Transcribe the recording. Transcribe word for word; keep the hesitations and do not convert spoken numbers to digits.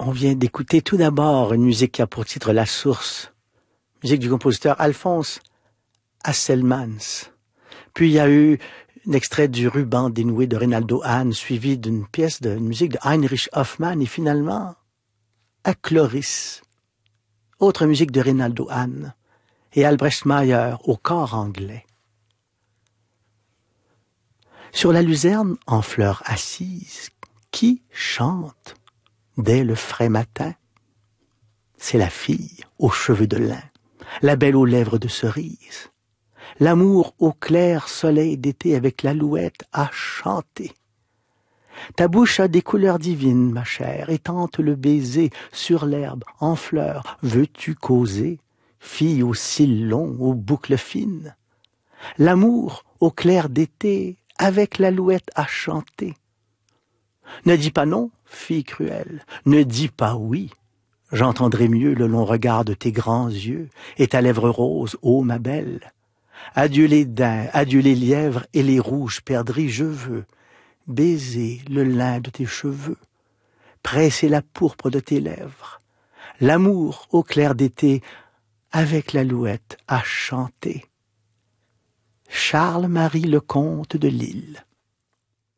On vient d'écouter tout d'abord une musique qui a pour titre La Source, musique du compositeur Alphonse Hasselmans. Puis il y a eu un extrait du Ruban dénoué de Reynaldo Hahn, suivi d'une pièce de musique de Heinrich Hoffmann, et finalement, à Chloris, autre musique de Reynaldo Hahn, et Albrecht Meyer au corps anglais. Sur la luzerne, en fleurs assises, qui chante dès le frais matin? C'est la fille aux cheveux de lin, la belle aux lèvres de cerise. L'amour au clair soleil d'été avec l'alouette a chanté. Ta bouche a des couleurs divines, ma chère, et tente le baiser sur l'herbe, en fleurs. Veux-tu causer, fille aux cils longs, aux boucles fines? L'amour au clair d'été avec l'alouette a chanté. Ne dis pas non, fille cruelle, ne dis pas oui. J'entendrai mieux le long regard de tes grands yeux et ta lèvre rose, ô ma belle. Adieu les daims, adieu les lièvres et les rouges perdrix, je veux baiser le lin de tes cheveux, presser la pourpre de tes lèvres. L'amour au clair d'été avec l'alouette a chanté. Charles-Marie Lecomte de Lille.